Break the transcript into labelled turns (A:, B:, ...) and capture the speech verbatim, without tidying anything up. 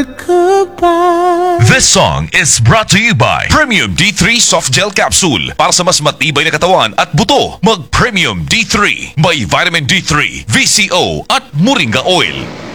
A: goodbye.
B: This song is brought to you by Premium D three Soft Gel Capsule. Para sa mas matibay na katawan at buto, mag Premium D three. May vitamin D three, V C O at Moringa Oil.